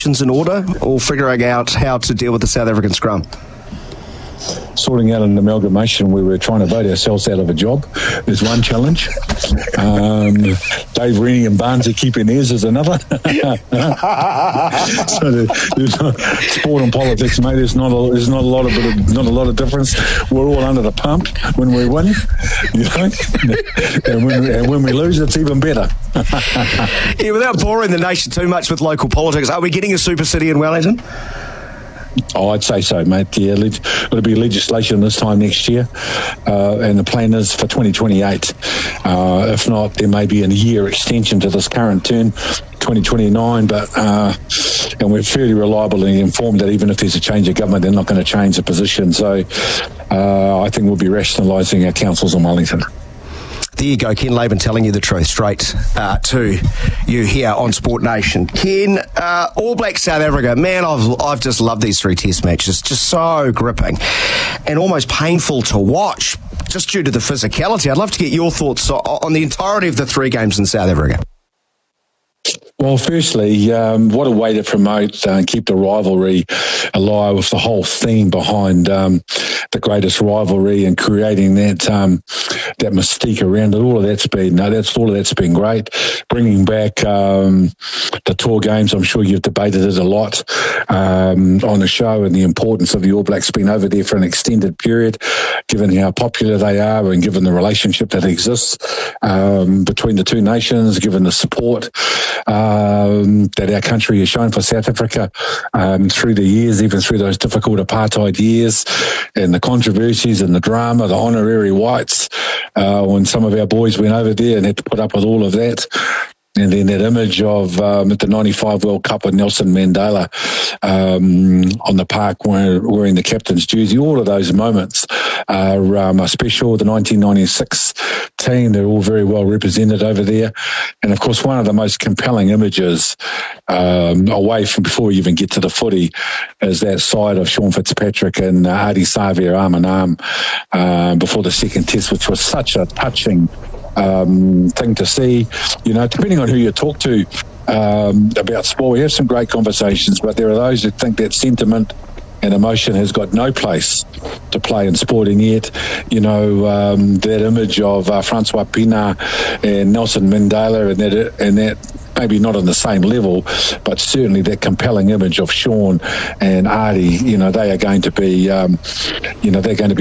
in order, or figuring out how to deal with the South African scrum? Sorting out an amalgamation where we're trying to vote ourselves out of a job is one challenge. Dave Rennie and Barnes are keeping theirs is another. So there's sport and politics, mate. There's not a lot of difference. We're all under the pump when we win, you know, and when we lose, it's even better. Yeah, without boring the nation too much with local politics, are we getting a super city in Wellington? Oh, I'd say so, mate. Yeah, it'll be legislation this time next year, and the plan is for 2028. If not, there may be a year extension to this current term, 2029. But and we're fairly reliably informed that even if there's a change of government, they're not going to change the position. So I think we'll be rationalising our councils in Wellington. There you go, Ken Laban telling you the truth straight to you here on Sport Nation. Ken, All Blacks South Africa, man, I've just loved these 3 test matches. Just so gripping and almost painful to watch just due to the physicality. I'd love to get your thoughts on the entirety of the 3 games in South Africa. Well, firstly, what a way to promote and keep the rivalry alive with the whole theme behind the greatest rivalry and creating that mystique around it. All of that's been great. Bringing back the tour games, I'm sure you've debated it a lot on the show, and the importance of the All Blacks being over there for an extended period, given how popular they are and given the relationship that exists between the two nations, given the support that our country has shown for South Africa through the years, even through those difficult apartheid years, and the controversies and the drama, the honorary whites, when some of our boys went over there and had to put up with all of that. And then that image of at the 95 World Cup with Nelson Mandela on the park wearing the captain's jersey, all of those moments are special. The 1996 team, they're all very well represented over there. And, of course, one of the most compelling images away from before you even get to the footy is that side of Sean Fitzpatrick and Ardie Savea arm in arm before the second test, which was such a touching thing to see. You know, depending on who you talk to about sport, we have some great conversations, but there are those who think that sentiment and emotion has got no place to play in sport, and yet, you know, that image of Francois Pienaar and Nelson Mandela and that maybe not on the same level, but certainly that compelling image of Sean and Ardie, you know, they are going to be, they're going to be